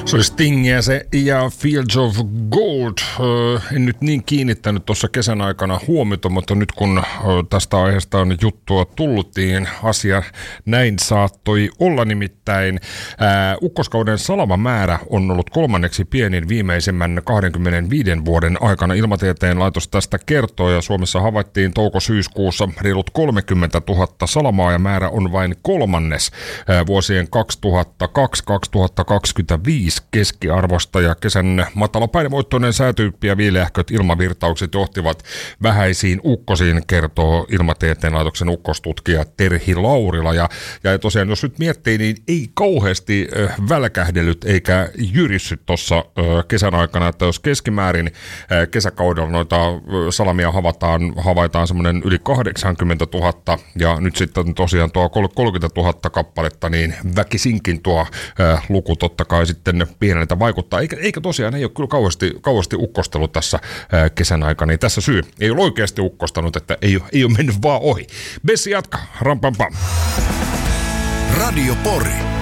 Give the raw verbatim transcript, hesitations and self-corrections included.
Se oli Stingia se ja Fields of Gold. Öö, en nyt niin kiinnittänyt tuossa kesän aikana huomiota, mutta nyt kun öö, tästä aiheesta on juttua tullut, niin asia näin saattoi olla. Nimittäin ää, ukkoskauden salamamäärä on ollut kolmanneksi pienin viimeisimmän kaksikymmentäviisi vuoden aikana. Ilmatieteen laitos tästä kertoo ja Suomessa havaittiin touko-syyskuussa reilut kolmekymmentätuhatta salamaa ja määrä on vain kolmannes ää, vuosien kaksituhattakaksi kaksituhattakaksikymmentäviisi keskiarvosta ja kesän matalapainovoittoinen säätyyppi ja viileähköt ilmavirtaukset johtivat vähäisiin ukkosiin, kertoo Ilmatieteen laitoksen ukkostutkija Terhi Laurila. Ja, ja tosiaan, jos nyt miettii, niin ei kauheasti äh, välkähdellyt eikä jyrissyt tuossa äh, kesän aikana, että jos keskimäärin äh, kesäkaudella noita äh, salamia havaitaan, havaitaan semmoinen yli kahdeksankymmentätuhatta ja nyt sitten tosiaan tuo kolmekymmentätuhatta kappaletta, niin väkisinkin tuo äh, luku totta kai sitten pieneltä vaikuttaa, eikä, eikä tosiaan ei ole kyllä kauheasti, kauheasti ukkostellut tässä ää, kesän aikana, niin tässä syy ei ole oikeasti ukkostanut, että ei ole, ei ole mennyt vaan ohi. Bessi jatka, rampampam. Radio Pori.